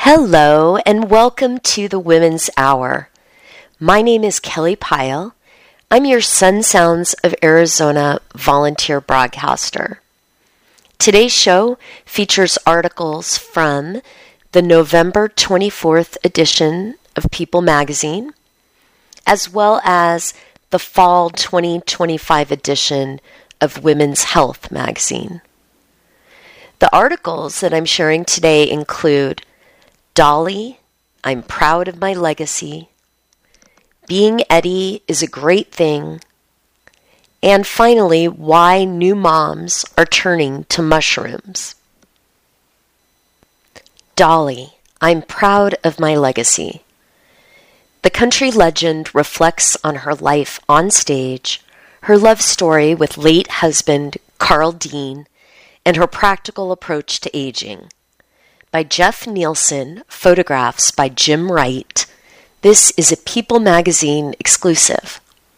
Hello and welcome to the Women's Hour. My name is Kelly Pyle. I'm your Sun Sounds of Arizona volunteer broadcaster. Today's show features articles from the November 24th edition of People magazine, as well as the Fall 2025 edition of Women's Health magazine. The articles that I'm sharing today include Dolly, I'm proud of my legacy, Being Eddie is a great thing, and finally, why new moms are turning to mushrooms. Dolly, I'm proud of my legacy. The country legend reflects on her life on stage, her love story with late husband Carl Dean, and her practical approach to aging. By Jeff Nielsen, photographs by Jim Wright. This is a People magazine exclusive.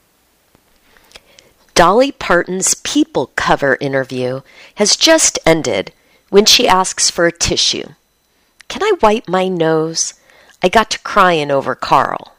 Dolly Parton's People cover interview has just ended when she asks for a tissue. Can I wipe my nose? I got to crying over Carl.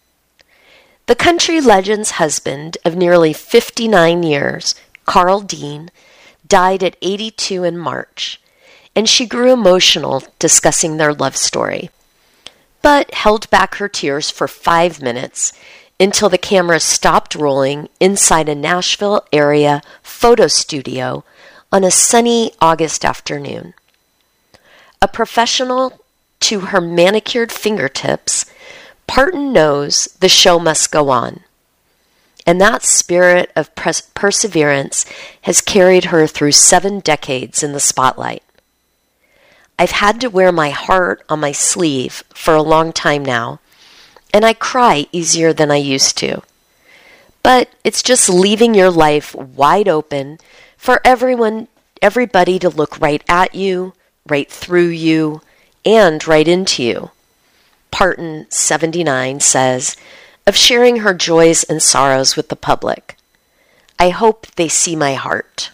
The country legend's husband of nearly 59 years, Carl Dean, died at 82 in March, and she grew emotional discussing their love story, but held back her tears for 5 minutes until the camera stopped rolling inside a Nashville area photo studio on a sunny August afternoon. A professional to her manicured fingertips, Parton knows the show must go on, and that spirit of perseverance has carried her through 7 decades in the spotlight. I've had to wear my heart on my sleeve for a long time now, and I cry easier than I used to. But it's just leaving your life wide open for everybody to look right at you, right through you, and right into you. Parton, 79, says, of sharing her joys and sorrows with the public. I hope they see my heart.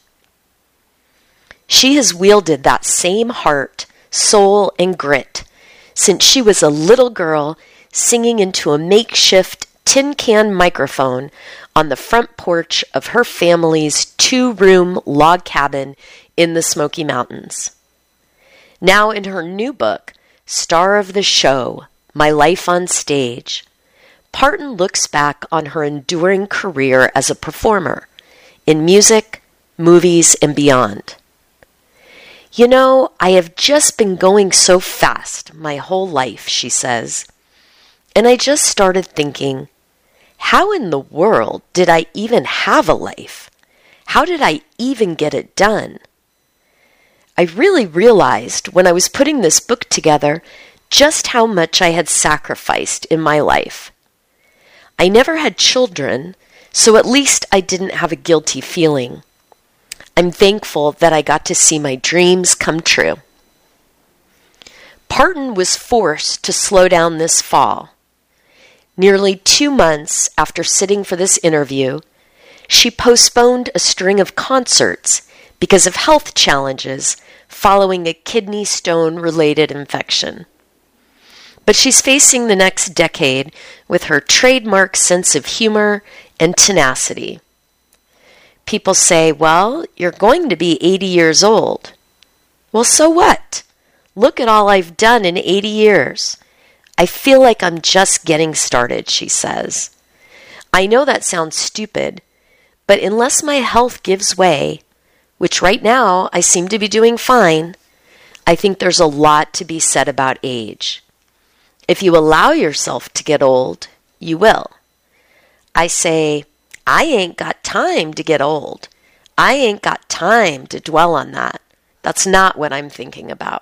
She has wielded that same heart, soul, and grit since she was a little girl singing into a makeshift tin can microphone on the front porch of her family's 2-room log cabin in the Smoky Mountains. Now in her new book, Star of the Show, My Life on Stage, Parton looks back on her enduring career as a performer in music, movies, and beyond. You know, I have just been going so fast my whole life, she says, and I just started thinking, how in the world did I even have a life? How did I even get it done? I really realized when I was putting this book together just how much I had sacrificed in my life. I never had children, so at least I didn't have a guilty feeling. I'm thankful that I got to see my dreams come true. Parton was forced to slow down this fall. Nearly 2 months after sitting for this interview, she postponed a string of concerts because of health challenges following a kidney stone-related infection. But she's facing the next decade with her trademark sense of humor and tenacity. People say, well, you're going to be 80 years old. Well, so what? Look at all I've done in 80 years. I feel like I'm just getting started, she says. I know that sounds stupid, but unless my health gives way, which right now I seem to be doing fine, I think there's a lot to be said about age. If you allow yourself to get old, you will. I say, I ain't got time to get old. I ain't got time to dwell on that. That's not what I'm thinking about.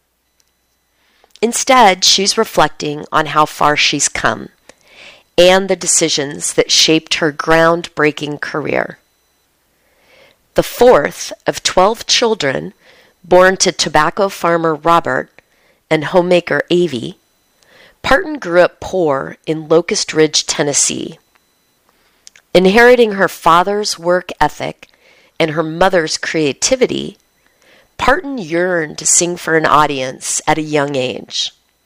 Instead, she's reflecting on how far she's come and the decisions that shaped her groundbreaking career. The fourth of 12 children born to tobacco farmer Robert and homemaker Avie, Parton grew up poor in Locust Ridge, Tennessee. Inheriting her father's work ethic and her mother's creativity, Parton yearned to sing for an audience at a young age.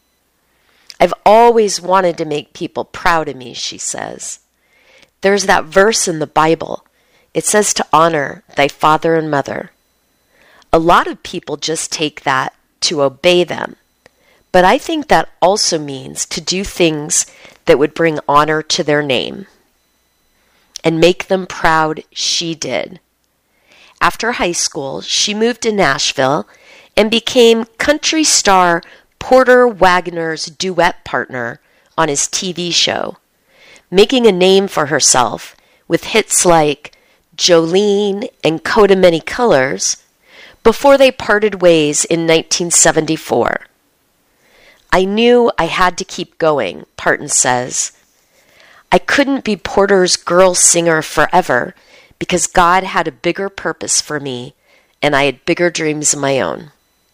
I've always wanted to make people proud of me, she says. There's that verse in the Bible. It says to honor thy father and mother. A lot of people just take that to obey them. But I think that also means to do things that would bring honor to their name and make them proud she did. After high school, she moved to Nashville and became country star Porter Wagoner's duet partner on his TV show, making a name for herself with hits like Jolene and Coat of Many Colors before they parted ways in 1974. I knew I had to keep going, Parton says. I couldn't be Porter's girl singer forever because God had a bigger purpose for me and I had bigger dreams of my own.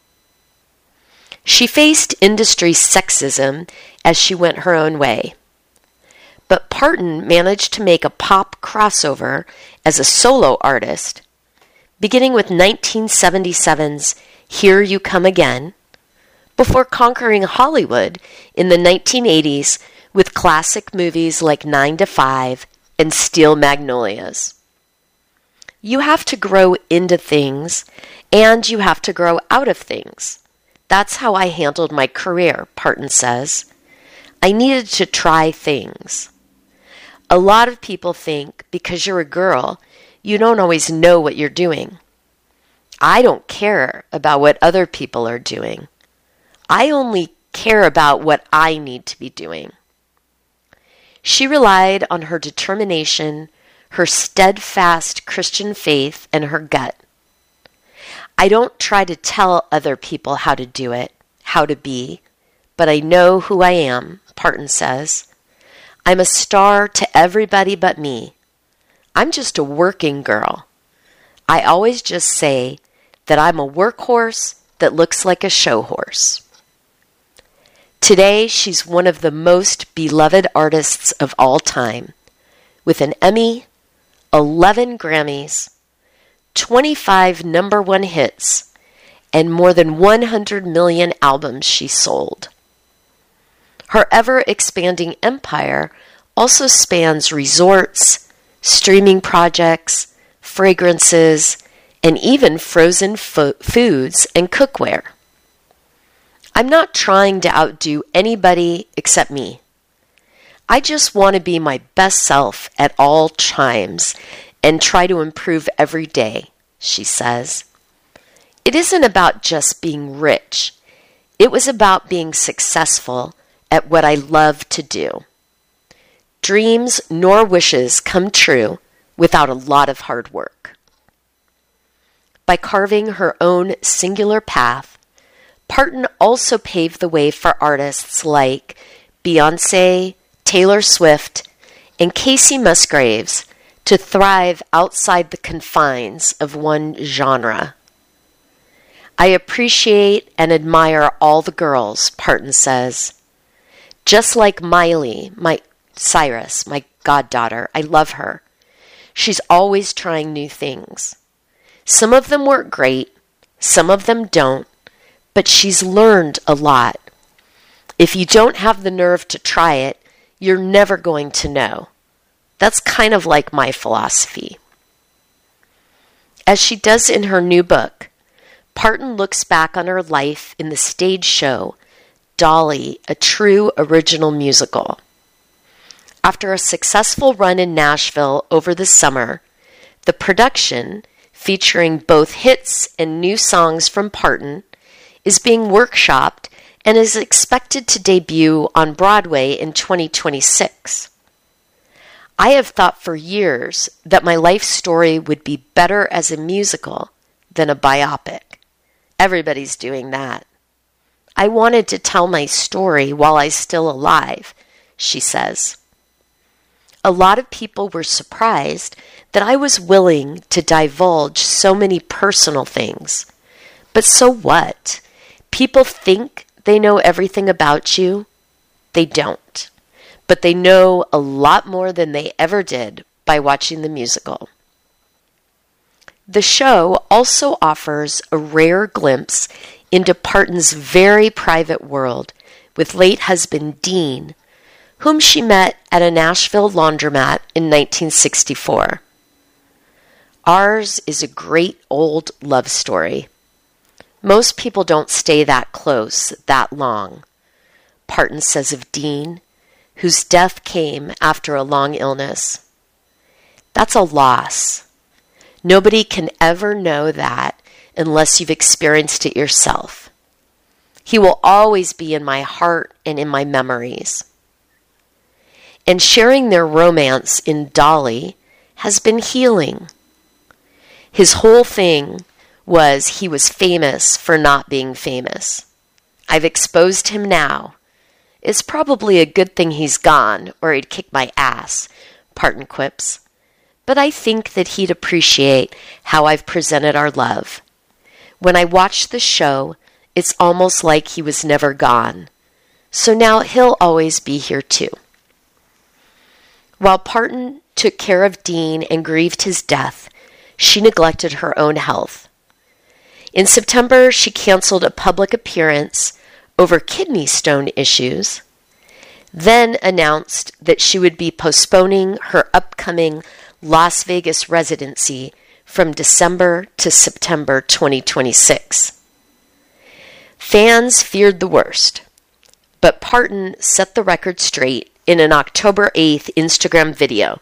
She faced industry sexism as she went her own way. But Parton managed to make a pop crossover as a solo artist, beginning with 1977's Here You Come Again, before conquering Hollywood in the 1980s with classic movies like 9 to 5 and Steel Magnolias. You have to grow into things, and you have to grow out of things. That's how I handled my career, Parton says. I needed to try things. A lot of people think because you're a girl, you don't always know what you're doing. I don't care about what other people are doing. I only care about what I need to be doing. She relied on her determination, her steadfast Christian faith, and her gut. I don't try to tell other people how to do it, how to be, but I know who I am, Parton says. I'm a star to everybody but me. I'm just a working girl. I always just say that I'm a workhorse that looks like a show horse. Today, she's one of the most beloved artists of all time, with an Emmy, 11 Grammys, 25 number one hits, and more than 100 million albums she sold. Her ever-expanding empire also spans resorts, streaming projects, fragrances, and even frozen foods and cookware. I'm not trying to outdo anybody except me. I just want to be my best self at all times and try to improve every day, she says. It isn't about just being rich. It was about being successful at what I love to do. Dreams nor wishes come true without a lot of hard work. By carving her own singular path, Parton also paved the way for artists like Beyoncé, Taylor Swift, and Casey Musgraves to thrive outside the confines of one genre. I appreciate and admire all the girls, Parton says. Just like Miley, Cyrus, my goddaughter, I love her. She's always trying new things. Some of them work great, some of them don't, but she's learned a lot. If you don't have the nerve to try it, you're never going to know. That's kind of like my philosophy. As she does in her new book, Parton looks back on her life in the stage show, Dolly, a true original musical. After a successful run in Nashville over the summer, the production, featuring both hits and new songs from Parton, is being workshopped and is expected to debut on Broadway in 2026. I have thought for years that my life story would be better as a musical than a biopic. Everybody's doing that. I wanted to tell my story while I was still alive, she says. A lot of people were surprised that I was willing to divulge so many personal things. But so what? People think they know everything about you. They don't. But they know a lot more than they ever did by watching the musical. The show also offers a rare glimpse into Parton's very private world with late husband Dean, whom she met at a Nashville laundromat in 1964. Ours is a great old love story. Most people don't stay that close that long, Parton says of Dean, whose death came after a long illness. That's a loss. Nobody can ever know that unless you've experienced it yourself. He will always be in my heart and in my memories. And sharing their romance in Dolly has been healing. His whole thing was he was famous for not being famous. I've exposed him now. It's probably a good thing he's gone, or he'd kick my ass, Parton quips. But I think that he'd appreciate how I've presented our love. When I watch the show, it's almost like he was never gone. So now he'll always be here too. While Parton took care of Dean and grieved his death, she neglected her own health. In September, she canceled a public appearance over kidney stone issues, then announced that she would be postponing her upcoming Las Vegas residency from December to September 2026. Fans feared the worst, but Parton set the record straight in an October 8th Instagram video.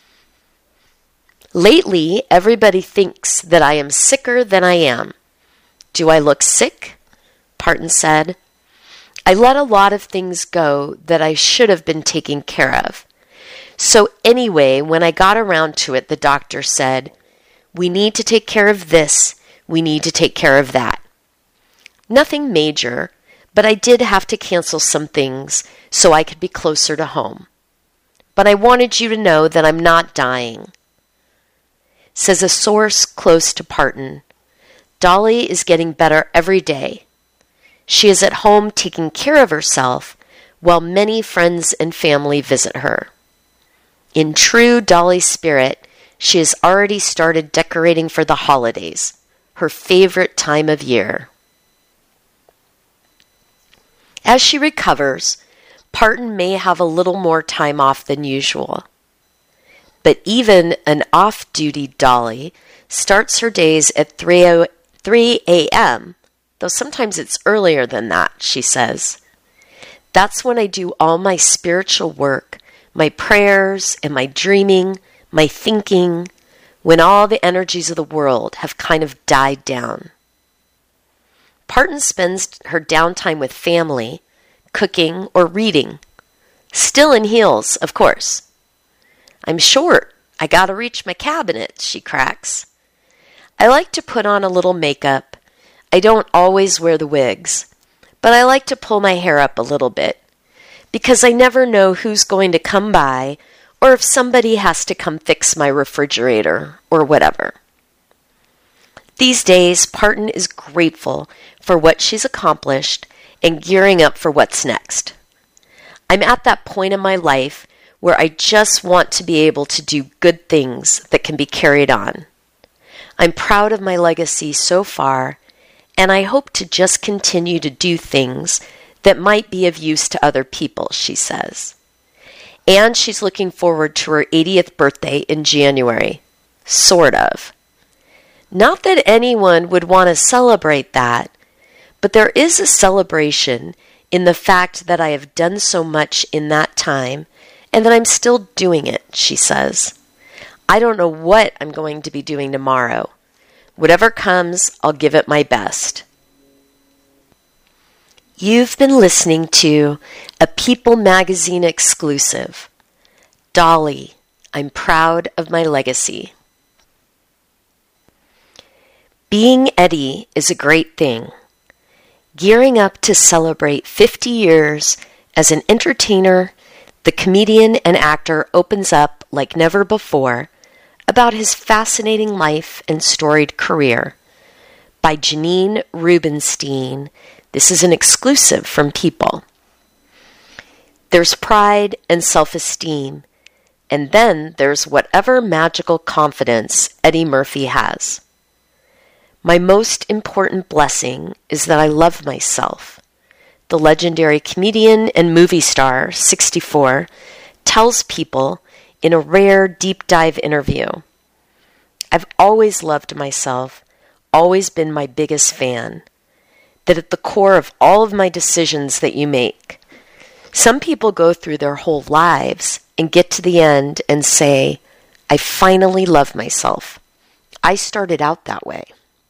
Lately, everybody thinks that I am sicker than I am. Do I look sick? Parton said. I let a lot of things go that I should have been taking care of. So anyway, when I got around to it, the doctor said, we need to take care of this, we need to take care of that. Nothing major, but I did have to cancel some things so I could be closer to home. But I wanted you to know that I'm not dying. Says a source close to Parton, Dolly is getting better every day. She is at home taking care of herself while many friends and family visit her. In true Dolly spirit, she has already started decorating for the holidays, her favorite time of year. As she recovers, Parton may have a little more time off than usual. But even an off-duty Dolly starts her days at 3 a.m., though sometimes it's earlier than that, she says. That's when I do all my spiritual work, my prayers and my dreaming, my thinking, when all the energies of the world have kind of died down. Parton spends her downtime with family, cooking, or reading. Still in heels, of course. I'm short. I gotta reach my cabinet, she cracks. I like to put on a little makeup. I don't always wear the wigs, but I like to pull my hair up a little bit because I never know who's going to come by or if somebody has to come fix my refrigerator or whatever. These days, Parton is grateful for what she's accomplished and gearing up for what's next. I'm at that point in my life where I just want to be able to do good things that can be carried on. I'm proud of my legacy so far, and I hope to just continue to do things that might be of use to other people, she says. And she's looking forward to her 80th birthday in January. Sort of. Not that anyone would want to celebrate that, but there is a celebration in the fact that I have done so much in that time and that I'm still doing it, she says. I don't know what I'm going to be doing tomorrow. Whatever comes, I'll give it my best. You've been listening to a People Magazine exclusive. Dolly, I'm proud of my legacy. Being Eddie is a great thing. Gearing up to celebrate 50 years as an entertainer, the comedian and actor opens up like never before about his fascinating life and storied career. By Janine Rubenstein. This is an exclusive from People. There's pride and self-esteem, and then there's whatever magical confidence Eddie Murphy has. My most important blessing is that I love myself, the legendary comedian and movie star, 64, tells people in a rare deep dive interview, "I've always loved myself, always been my biggest fan, that at the core of all of my decisions that you make, some people go through their whole lives and get to the end and say, I finally love myself. I started out that way."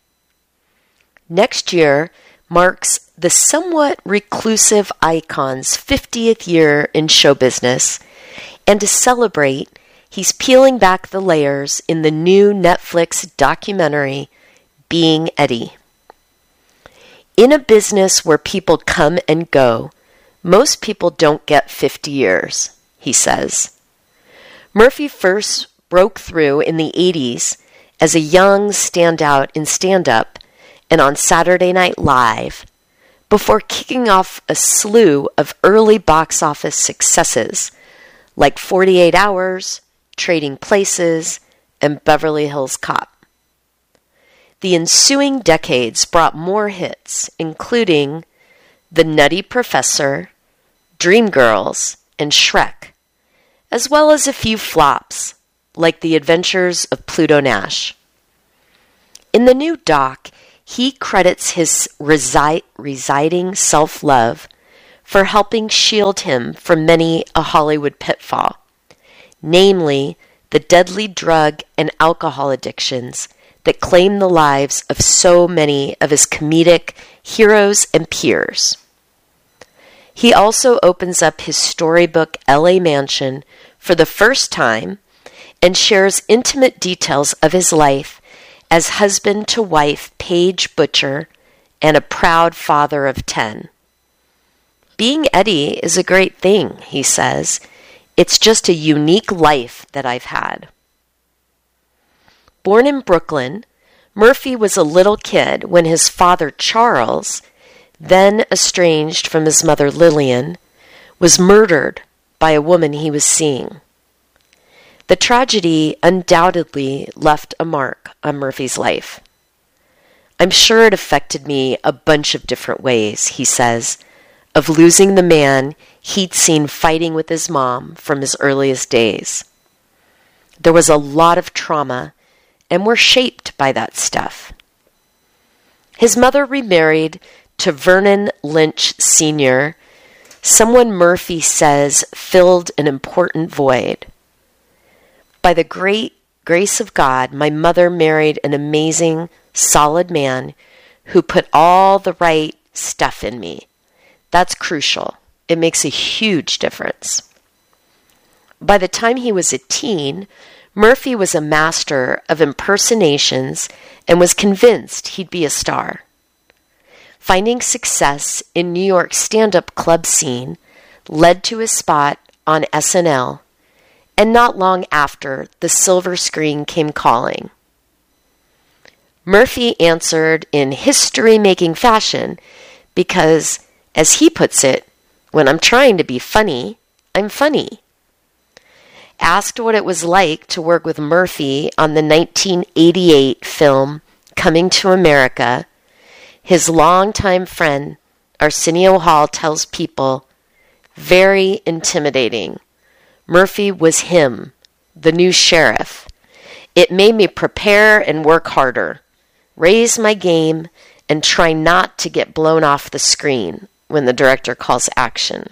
Next year marks the somewhat reclusive icon's 50th year in show business, and to celebrate, he's peeling back the layers in the new Netflix documentary, Being Eddie. In a business where people come and go, most people don't get 50 years, he says. Murphy first broke through in the 80s as a young standout in stand-up and on Saturday Night Live, before kicking off a slew of early box office successes like 48 Hours, Trading Places, and Beverly Hills Cop. The ensuing decades brought more hits, including The Nutty Professor, Dreamgirls, and Shrek, as well as a few flops, like The Adventures of Pluto Nash. In the new doc, he credits his residing self-love for helping shield him from many a Hollywood pitfall, namely the deadly drug and alcohol addictions that claim the lives of so many of his comedic heroes and peers. He also opens up his storybook LA mansion for the first time and shares intimate details of his life as husband to wife Paige Butcher and a proud father of 10. Being Eddie is a great thing, he says. It's just a unique life that I've had. Born in Brooklyn, Murphy was a little kid when his father Charles, then estranged from his mother Lillian, was murdered by a woman he was seeing. The tragedy undoubtedly left a mark on Murphy's life. I'm sure it affected me a bunch of different ways, he says, of losing the man he'd seen fighting with his mom from his earliest days. There was a lot of trauma, and we're shaped by that stuff. His mother remarried to Vernon Lynch Sr., someone Murphy says filled an important void. By the great grace of God, my mother married an amazing, solid man who put all the right stuff in me. That's crucial. It makes a huge difference. By the time he was a teen, Murphy was a master of impersonations and was convinced he'd be a star. Finding success in New York's stand-up club scene led to his spot on SNL, and not long after, the silver screen came calling. Murphy answered in history-making fashion because, as he puts it, when I'm trying to be funny, I'm funny. Asked what it was like to work with Murphy on the 1988 film Coming to America, his longtime friend Arsenio Hall tells people, very intimidating. Murphy was him, the new sheriff. It made me prepare and work harder, raise my game, and try not to get blown off the screen when the director calls action.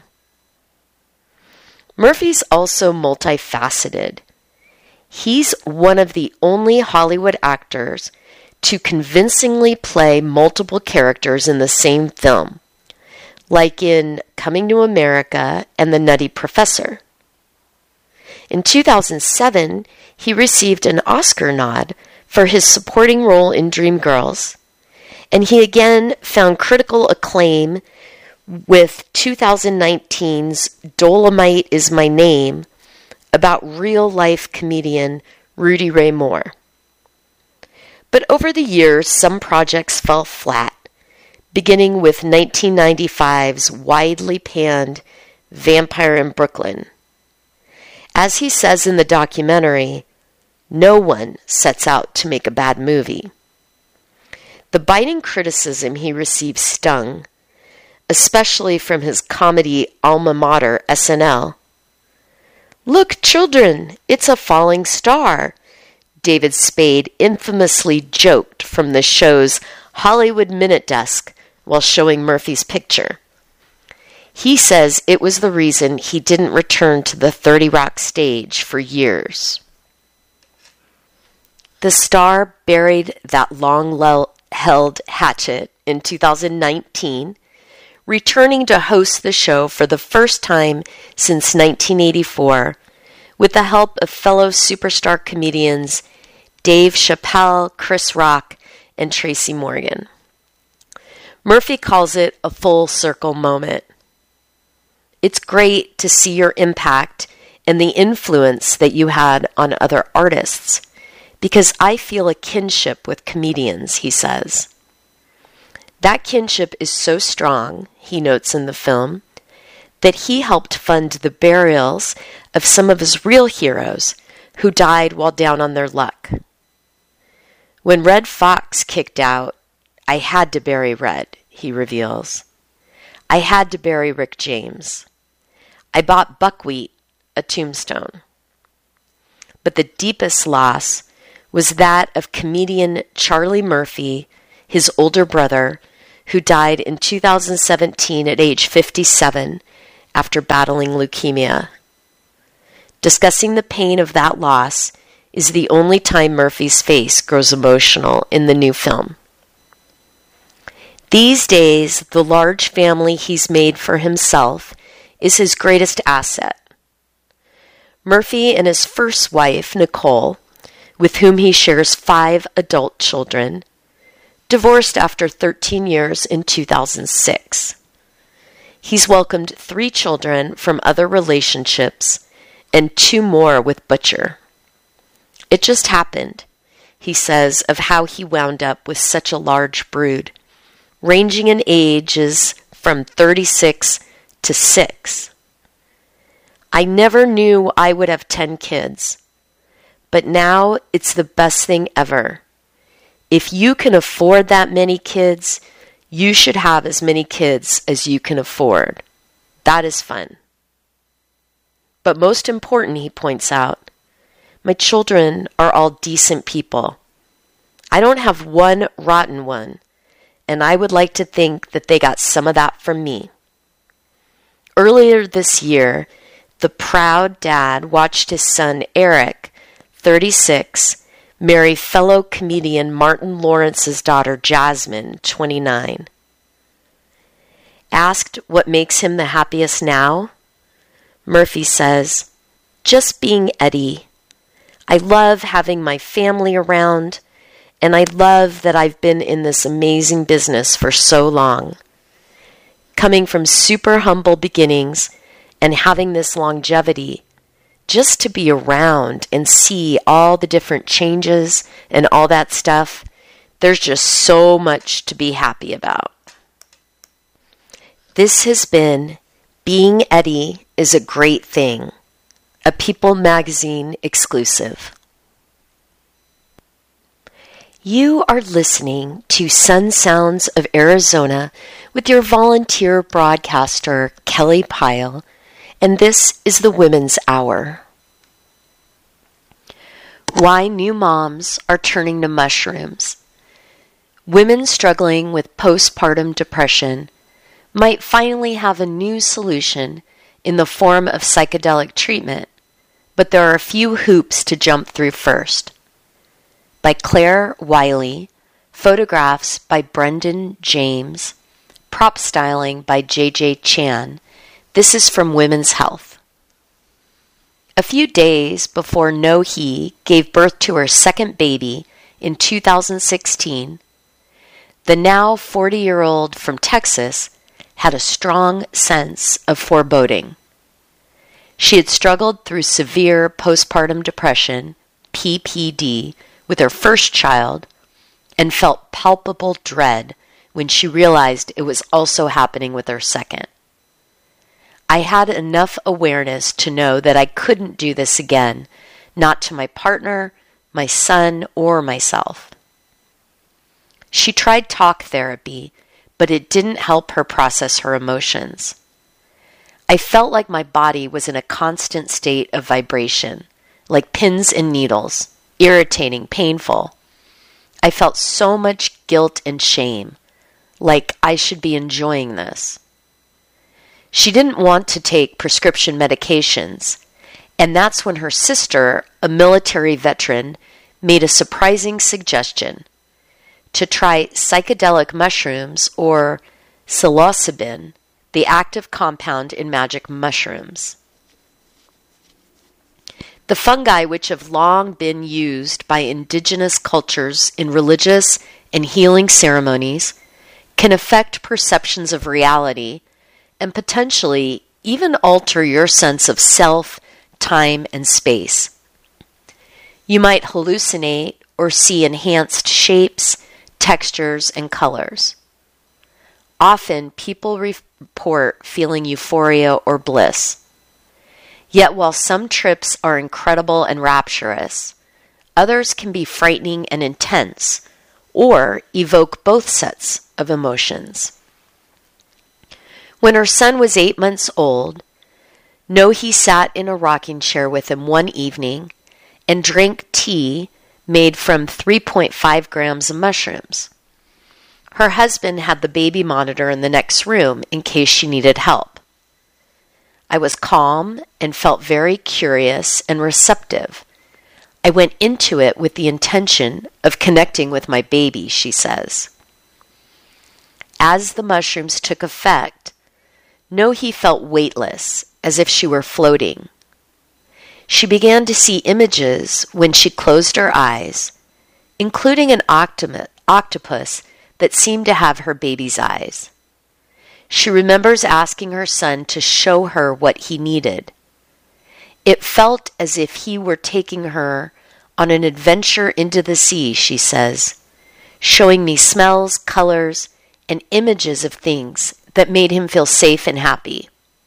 Murphy's also multifaceted. He's one of the only Hollywood actors to convincingly play multiple characters in the same film, like in Coming to America and The Nutty Professor. In 2007, he received an Oscar nod for his supporting role in Dreamgirls, and he again found critical acclaim with 2019's Dolomite Is My Name, about real-life comedian Rudy Ray Moore. But over the years, some projects fell flat, beginning with 1995's widely panned Vampire in Brooklyn. As he says in the documentary, no one sets out to make a bad movie. The biting criticism he received stung, especially from his comedy alma mater, SNL. "Look, children, it's a falling star," David Spade infamously joked from the show's Hollywood Minute Desk while showing Murphy's picture. He says it was the reason he didn't return to the 30 Rock stage for years. The star buried that long-held hatchet in 2019, returning to host the show for the first time since 1984 with the help of fellow superstar comedians Dave Chappelle, Chris Rock, and Tracy Morgan. Murphy calls it a full circle moment. It's great to see your impact and the influence that you had on other artists, because I feel a kinship with comedians, he says. That kinship is so strong, he notes in the film, that he helped fund the burials of some of his real heroes who died while down on their luck. When Red Fox kicked out, I had to bury Red, he reveals. I had to bury Rick James. I bought Buckwheat a tombstone. But the deepest loss was that of comedian Charlie Murphy, his older brother, who died in 2017 at age 57 after battling leukemia. Discussing the pain of that loss is the only time Murphy's face grows emotional in the new film. These days, the large family he's made for himself is his greatest asset. Murphy and his first wife, Nicole, with whom he shares 5 adult children, divorced after 13 years in 2006. He's welcomed 3 children from other relationships and 2 more with Butcher. It just happened, he says, of how he wound up with such a large brood, ranging in ages from 36 to 6. I never knew I would have 10 kids, but now it's the best thing ever. If you can afford that many kids, you should have as many kids as you can afford. That is fun. But most important, he points out, my children are all decent people. I don't have one rotten one, and I would like to think that they got some of that from me. Earlier this year, the proud dad watched his son Eric, 36, marry fellow comedian Martin Lawrence's daughter Jasmine, 29. Asked what makes him the happiest now, Murphy says, just being Eddie. I love having my family around, and I love that I've been in this amazing business for so long. Coming from super humble beginnings and having this longevity, just to be around and see all the different changes and all that stuff, there's just so much to be happy about. This has been Being Eddie is a Great Thing, a People Magazine exclusive. You are listening to Sun Sounds of Arizona with your volunteer broadcaster, Kelly Pyle, and this is the Women's Hour. Why new moms are turning to mushrooms. Women struggling with postpartum depression might finally have a new solution in the form of psychedelic treatment, but there are a few hoops to jump through first. By Claire Wiley, photographs by Brendan James, prop styling by J.J. Chan. This is from Women's Health. A few days before No-Hee gave birth to her second baby in 2016, the now 40-year-old from Texas had a strong sense of foreboding. She had struggled through severe postpartum depression, PPD, with her first child, and felt palpable dread when she realized it was also happening with her second. I had enough awareness to know that I couldn't do this again, not to my partner, my son, or myself. She tried talk therapy, but it didn't help her process her emotions. I felt like my body was in a constant state of vibration, like pins and needles, irritating, painful. I felt so much guilt and shame, like I should be enjoying this. She didn't want to take prescription medications, and that's when her sister, a military veteran, made a surprising suggestion to try psychedelic mushrooms or psilocybin, the active compound in magic mushrooms. The fungi, which have long been used by indigenous cultures in religious and healing ceremonies, can affect perceptions of reality and potentially even alter your sense of self, time, and space. You might hallucinate or see enhanced shapes, textures, and colors. Often, people report feeling euphoria or bliss. Yet while some trips are incredible and rapturous, others can be frightening and intense, or evoke both sets of emotions. When her son was 8 months old, Nohi sat in a rocking chair with him one evening and drank tea made from 3.5 grams of mushrooms. Her husband had the baby monitor in the next room in case she needed help. I was calm and felt very curious and receptive. I went into it with the intention of connecting with my baby, she says. As the mushrooms took effect, Nohi felt weightless, as if she were floating. She began to see images when she closed her eyes, including an octopus that seemed to have her baby's eyes. She remembers asking her son to show her what he needed. It felt as if he were taking her on an adventure into the sea, she says, showing me smells, colors, and images of things that made him feel safe and happy.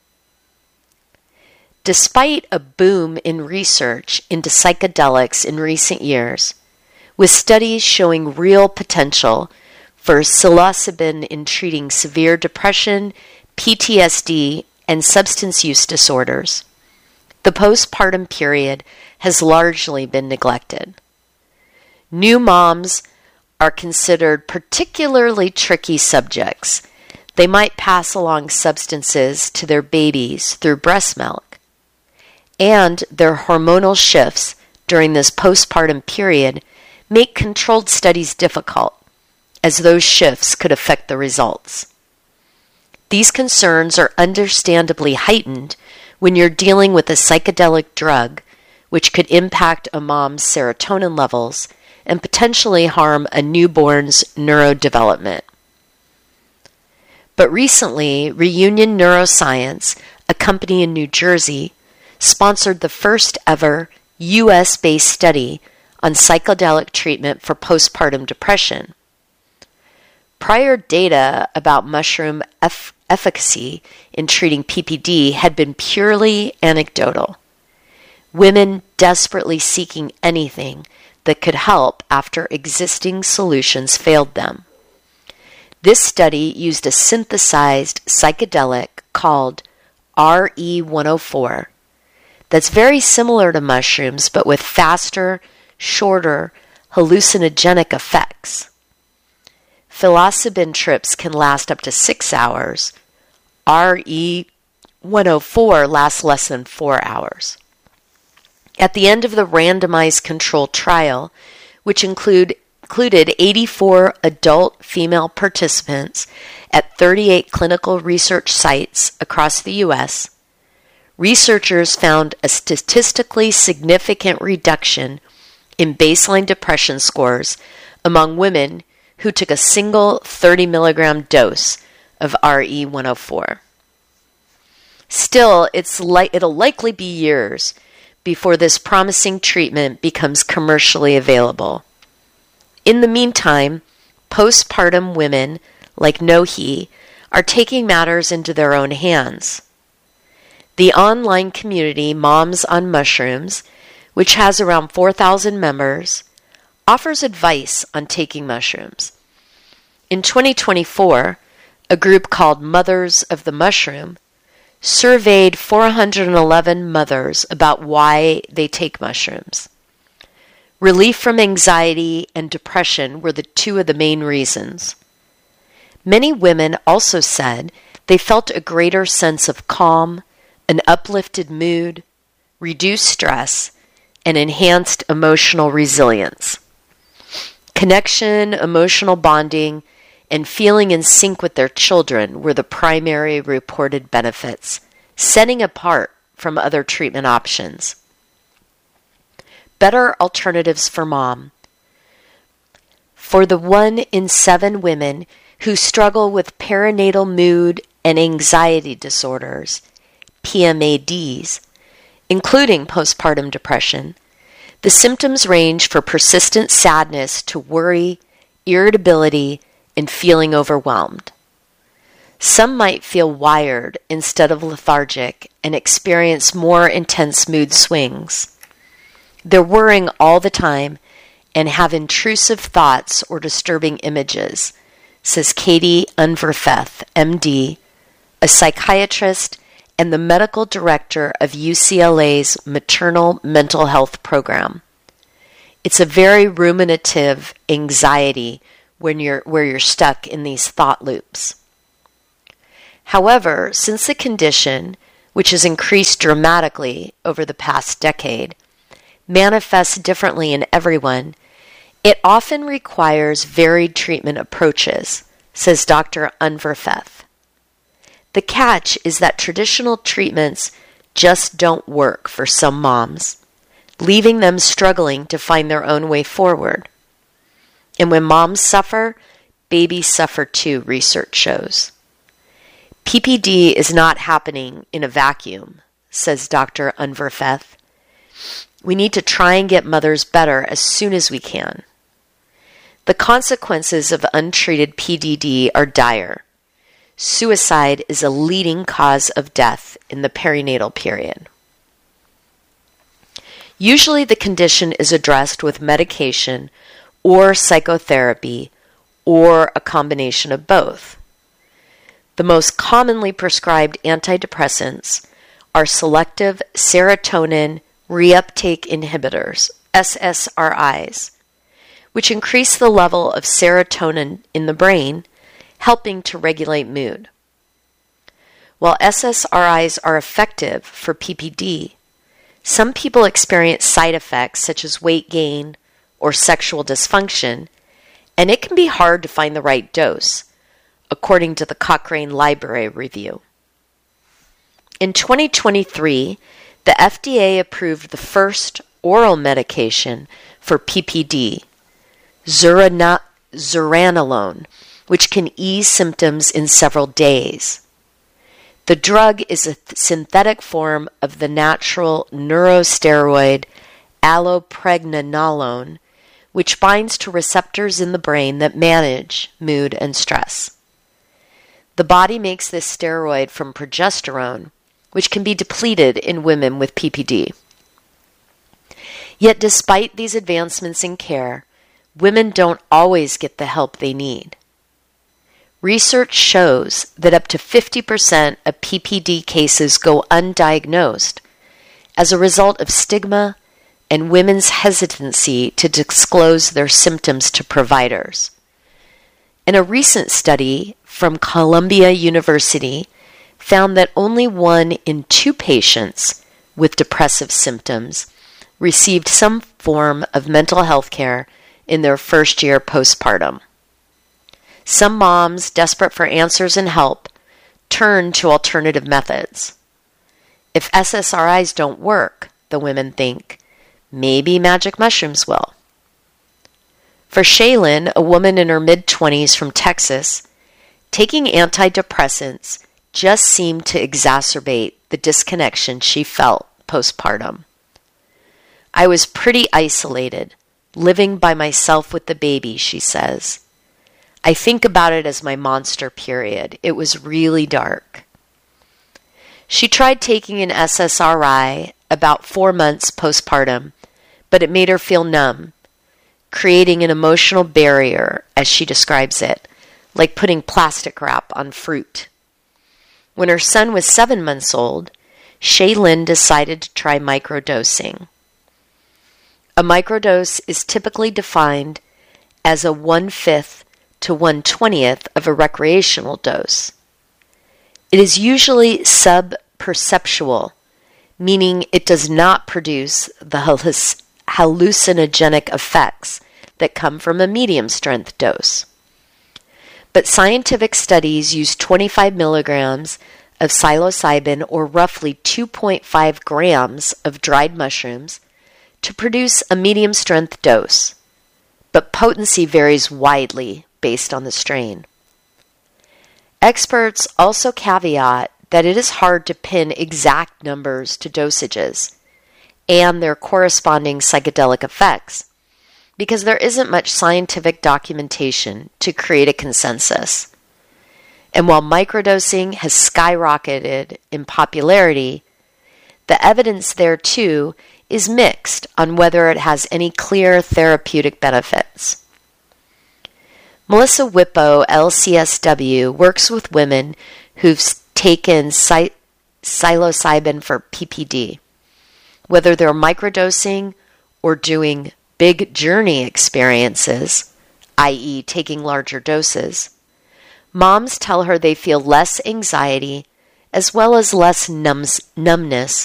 Despite a boom in research into psychedelics in recent years, with studies showing real potential for psilocybin in treating severe depression, PTSD, and substance use disorders, the postpartum period has largely been neglected. New moms are considered particularly tricky subjects. They might pass along substances to their babies through breast milk, and their hormonal shifts during this postpartum period make controlled studies difficult, as those shifts could affect the results. These concerns are understandably heightened when you're dealing with a psychedelic drug which could impact a mom's serotonin levels and potentially harm a newborn's neurodevelopment. But recently, Reunion Neuroscience, a company in New Jersey, sponsored the first ever U.S.-based study on psychedelic treatment for postpartum depression. Prior data about mushroom efficacy in treating PPD had been purely anecdotal. Women desperately seeking anything that could help after existing solutions failed them. This study used a synthesized psychedelic called RE-104 that's very similar to mushrooms but with faster, shorter, hallucinogenic effects. Psilocybin trips can last up to 6 hours. RE-104 lasts less than 4 hours. At the end of the randomized controlled trial, which included 84 adult female participants at 38 clinical research sites across the U.S., researchers found a statistically significant reduction in baseline depression scores among women who took a single 30 milligram dose of RE-104. Still, it'll likely be years before this promising treatment becomes commercially available. In the meantime, postpartum women like Nohi are taking matters into their own hands. The online community Moms on Mushrooms, which has around 4,000 members, offers advice on taking mushrooms. In 2024, a group called Mothers of the Mushroom, surveyed 411 mothers about why they take mushrooms. Relief from anxiety and depression were the two of the main reasons. Many women also said they felt a greater sense of calm, an uplifted mood, reduced stress, and enhanced emotional resilience. Connection, emotional bonding, and feeling in sync with their children were the primary reported benefits, setting apart from other treatment options. Better alternatives for mom. For the 1 in 7 women who struggle with perinatal mood and anxiety disorders, PMADs, including postpartum depression, the symptoms range from persistent sadness to worry, irritability, and feeling overwhelmed. Some might feel wired instead of lethargic and experience more intense mood swings. They're worrying all the time and have intrusive thoughts or disturbing images, says Katie Unverfeth, MD, a psychiatrist and the medical director of UCLA's Maternal Mental Health Program. It's a very ruminative anxiety where you're stuck in these thought loops. However, since the condition, which has increased dramatically over the past decade, manifests differently in everyone, it often requires varied treatment approaches, says Dr. Unverfeth. The catch is that traditional treatments just don't work for some moms, leaving them struggling to find their own way forward. And when moms suffer, babies suffer too, research shows. PPD is not happening in a vacuum, says Dr. Unverfeth. We need to try and get mothers better as soon as we can. The consequences of untreated PDD are dire. Suicide is a leading cause of death in the perinatal period. Usually the condition is addressed with medication or psychotherapy or a combination of both. The most commonly prescribed antidepressants are selective serotonin reuptake inhibitors, SSRIs, which increase the level of serotonin in the brain, helping to regulate mood. While SSRIs are effective for PPD, some people experience side effects such as weight gain or sexual dysfunction, and it can be hard to find the right dose, according to the Cochrane Library Review. In 2023, the FDA approved the first oral medication for PPD, zuranolone, which can ease symptoms in several days. The drug is a synthetic form of the natural neurosteroid allopregnanolone, which binds to receptors in the brain that manage mood and stress. The body makes this steroid from progesterone, which can be depleted in women with PPD. Yet despite these advancements in care, women don't always get the help they need. Research shows that up to 50% of PPD cases go undiagnosed as a result of stigma and women's hesitancy to disclose their symptoms to providers. In a recent study from Columbia University, found that only 1 in 2 patients with depressive symptoms received some form of mental health care in their first year postpartum. Some moms, desperate for answers and help, turn to alternative methods. If SSRIs don't work, the women think, maybe magic mushrooms will. For Shaylin, a woman in her mid-20s from Texas, taking antidepressants just seemed to exacerbate the disconnection she felt postpartum. I was pretty isolated, living by myself with the baby, she says. I think about it as my monster period. It was really dark. She tried taking an SSRI about 4 months postpartum, but it made her feel numb, creating an emotional barrier, as she describes it, like putting plastic wrap on fruit. When her son was 7 months old, Shaylin decided to try microdosing. A microdose is typically defined as a 1/5 to 1/20th of a recreational dose. It is usually sub-perceptual, meaning it does not produce the hallucinogenic effects that come from a medium-strength dose. But scientific studies use 25 milligrams of psilocybin, or roughly 2.5 grams of dried mushrooms, to produce a medium-strength dose, but potency varies widely based on the strain. Experts also caveat that it is hard to pin exact numbers to dosages and their corresponding psychedelic effects because there isn't much scientific documentation to create a consensus. And while microdosing has skyrocketed in popularity, the evidence there too is mixed on whether it has any clear therapeutic benefits. Melissa Whippo, LCSW, works with women who've taken psilocybin for PPD. Whether they're microdosing or doing big journey experiences, i.e. taking larger doses, moms tell her they feel less anxiety as well as less numbness